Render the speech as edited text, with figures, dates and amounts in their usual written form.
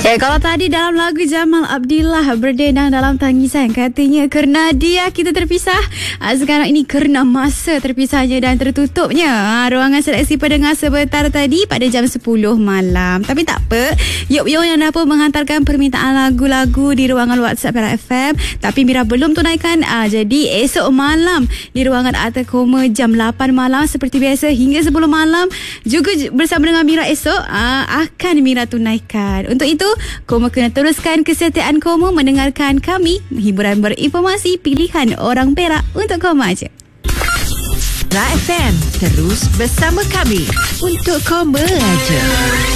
Okay, kalau tadi dalam lagu Jamal Abdillah berdendang dalam tangisan, katanya kerana dia kita terpisah. Sekarang ini kerana masa terpisahnya dan tertutupnya ruangan seleksi pendengar sebentar tadi pada jam 10 malam. Tapi tak apa, Yok yang dah pun menghantarkan permintaan lagu-lagu di ruangan WhatsApp Era FM. Tapi Mira belum tunaikan. Jadi esok malam di ruangan Arta Koma jam 8 malam seperti biasa hingga 10 malam juga bersama dengan Mira esok akan Mira tunaikan. Untuk itu Koma kena teruskan kesetiaan Koma mendengarkan kami, hiburan berinformasi pilihan orang Perak untuk Koma je. Era FM terus bersama kami untuk Koma aja.